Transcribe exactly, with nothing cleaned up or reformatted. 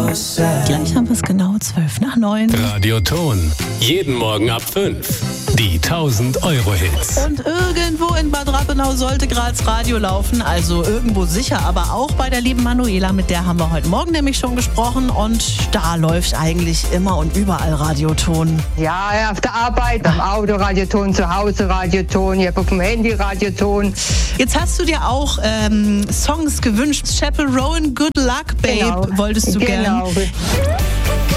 Gleich haben wir es genau zwölf nach neun. Radioton. Jeden Morgen ab fünf. Die tausend Euro Hits. Und irgendwo in Bad Rappenau sollte gerade das Radio laufen. Also irgendwo sicher, aber auch bei der lieben Manuela. Mit der haben wir heute Morgen nämlich schon gesprochen. Und da läuft eigentlich immer und überall Radioton. Ja, auf der Arbeit, am Auto Radioton, zu Hause Radioton, hier auf dem Handy Radioton. Jetzt hast du dir auch ähm, Songs gewünscht. Chappell Rowan, Good Luck, Babe, Genau. wolltest du genau. gern.